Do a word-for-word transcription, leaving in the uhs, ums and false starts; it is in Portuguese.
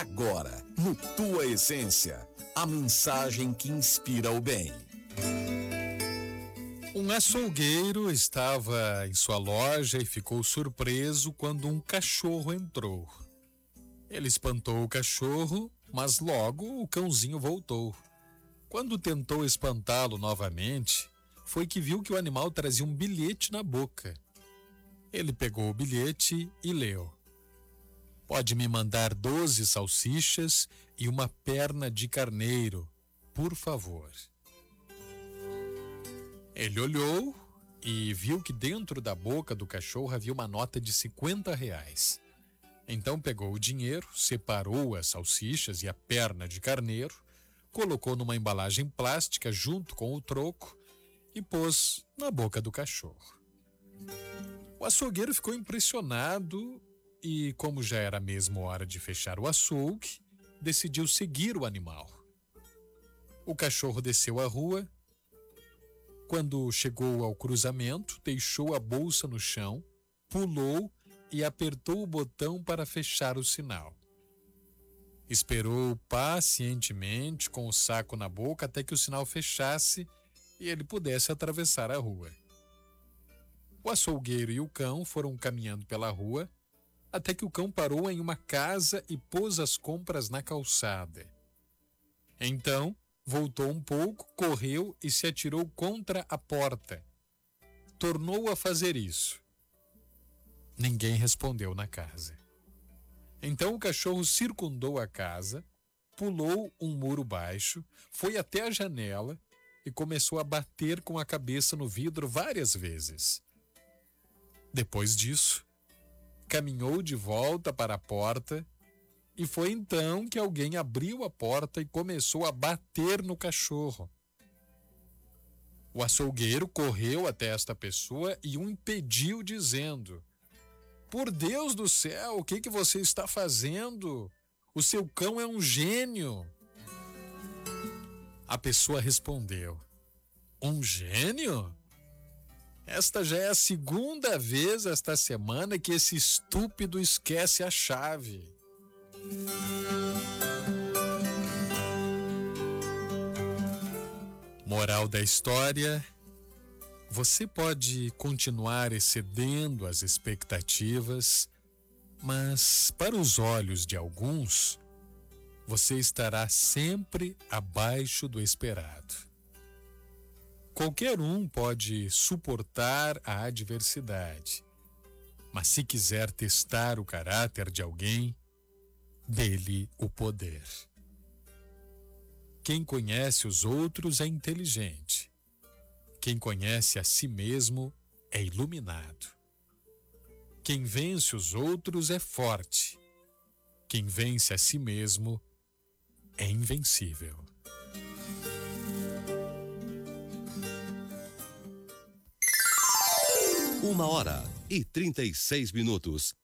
Agora, no Tua Essência, a mensagem que inspira o bem. Um açougueiro estava em sua loja e ficou surpreso quando um cachorro entrou. Ele espantou o cachorro, mas logo o cãozinho voltou. Quando tentou espantá-lo novamente, foi que viu que o animal trazia um bilhete na boca. Ele pegou o bilhete e leu: "Pode me mandar doze salsichas e uma perna de carneiro, por favor." Ele olhou e viu que dentro da boca do cachorro havia uma nota de cinquenta reais. Então pegou o dinheiro, separou as salsichas e a perna de carneiro, colocou numa embalagem plástica junto com o troco e pôs na boca do cachorro. O açougueiro ficou impressionado e, como já era mesmo hora de fechar o açougue, decidiu seguir o animal. O cachorro desceu a rua. Quando chegou ao cruzamento, deixou a bolsa no chão, pulou e apertou o botão para fechar o sinal. Esperou pacientemente com o saco na boca até que o sinal fechasse e ele pudesse atravessar a rua. O açougueiro e o cão foram caminhando pela rua até que o cão parou em uma casa e pôs as compras na calçada. Então, voltou um pouco, correu e se atirou contra a porta. Tornou a fazer isso. Ninguém respondeu na casa. Então o cachorro circundou a casa, pulou um muro baixo, foi até a janela e começou a bater com a cabeça no vidro várias vezes. Depois disso, caminhou de volta para a porta e foi então que alguém abriu a porta e começou a bater no cachorro. O açougueiro correu até esta pessoa e o impediu, dizendo: "Por Deus do céu, o que que você está fazendo? O seu cão é um gênio." A pessoa respondeu: "Um gênio? Esta já é a segunda vez esta semana que esse estúpido esquece a chave." Moral da história: você pode continuar excedendo as expectativas, mas para os olhos de alguns, você estará sempre abaixo do esperado. Qualquer um pode suportar a adversidade, mas se quiser testar o caráter de alguém, dê-lhe o poder. Quem conhece os outros é inteligente. Quem conhece a si mesmo é iluminado. Quem vence os outros é forte. Quem vence a si mesmo é invencível. Uma hora e trinta e seis minutos.